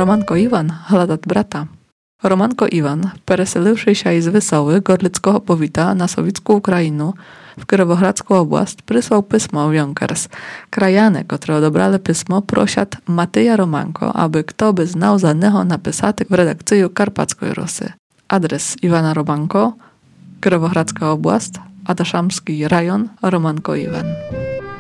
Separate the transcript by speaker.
Speaker 1: Романко Іван гладат брата. Романко Іван, переселившийся із Висови Горлицького повіта на Совітську Україну w Kierowohradzką oblast, przysłał pismo w Jonkers. Krajany, które odebrali pismo, prosiat Matyja Romanko, aby kto by znał za neho napisać w redakcji Karpackiej Rusy. Adres Iwana Romanko, Kierowohradzka oblast, Adaszamski rajon, Romanko Iwan.